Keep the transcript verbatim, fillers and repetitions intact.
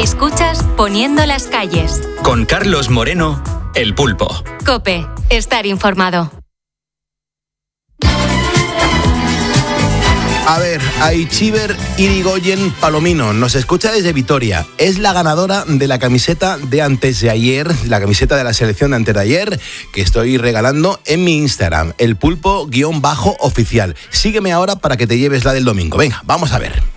Escuchas Poniendo las calles. Con Carlos Moreno, El Pulpo. COPE. Estar informado. A ver, Aichiber Irigoyen Palomino nos escucha desde Vitoria. Es la ganadora de la camiseta de antes de ayer, la camiseta de la selección de antes de ayer, que estoy regalando en mi Instagram, el pulpo guión bajo oficial. Sígueme ahora para que te lleves la del domingo. Venga, vamos a ver.